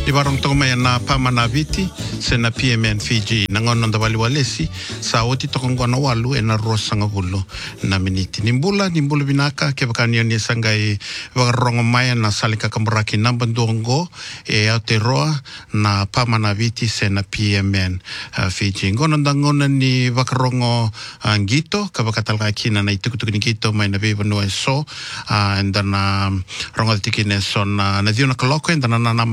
Di warong toko mai na pamana viti se na PMN Fiji na ngono nda wali walesi sa oti toko ngona walu e na rosanga bulu na miniti. Nimbula binaka ke bakani ni sangai wakarongo mai na salika kamuraki na bandongo e Aotearoa na pamana viti se na PMN Fiji. Ngono nda ngona ni wakarongo ngito ka bakatalga kina na itukutuku ni ngito mai na beba no so and na rongo tikine so na diuna kaloko and na